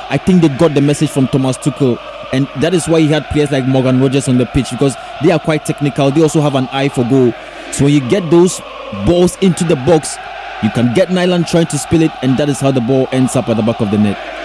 I think they got the message from Thomas Tuchel, and that is why he had players like Morgan Rogers on the pitch, because they are quite technical. They also have an eye for goal. So when you get those balls into the box, you can get Nyland trying to spill it, and that is how the ball ends up at the back of the net.